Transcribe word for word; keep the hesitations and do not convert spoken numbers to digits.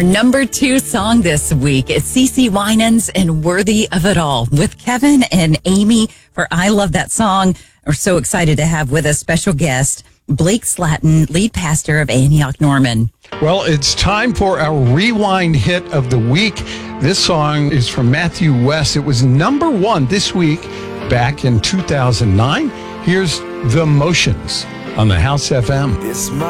Our number two song this week is CeCe Winans and Worthy of It All with Kevin and Amy for I Love That Song. We're so excited to have with us special guest Blake Slatton, lead pastor of Antioch Norman. Well, it's time for our rewind hit of the week. This song is from Matthew West. It was number one this week back in two thousand nine. Here's The Motions on the House F M. This might